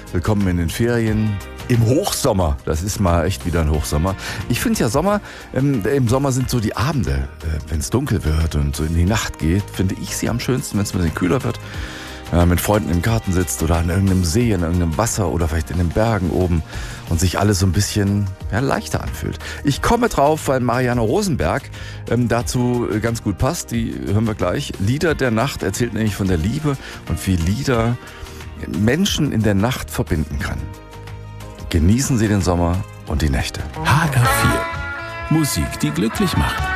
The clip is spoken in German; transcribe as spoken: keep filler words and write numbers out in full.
Willkommen in den Ferien. Im Hochsommer, das ist mal echt wieder ein Hochsommer. Ich finde ja Sommer, ähm, im Sommer sind so die Abende, äh, wenn es dunkel wird und so in die Nacht geht, finde ich sie am schönsten, wenn es ein bisschen kühler wird. Äh, mit Freunden im Garten sitzt oder an irgendeinem See, in irgendeinem Wasser oder vielleicht in den Bergen oben und sich alles so ein bisschen ja, leichter anfühlt. Ich komme drauf, weil Marianne Rosenberg ähm, dazu ganz gut passt. Die hören wir gleich. Lieder der Nacht erzählt nämlich von der Liebe und wie Lieder Menschen in der Nacht verbinden kann. Genießen Sie den Sommer und die Nächte. H R vier. Musik, die glücklich macht.